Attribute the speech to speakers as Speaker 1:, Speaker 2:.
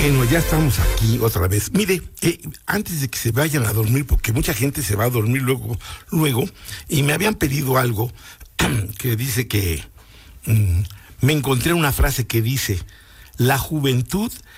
Speaker 1: Bueno, ya estamos aquí otra vez. Mire, antes de que se vayan a dormir, porque mucha gente se va a dormir luego, y me habían pedido algo que dice que me encontré una frase que dice: la juventud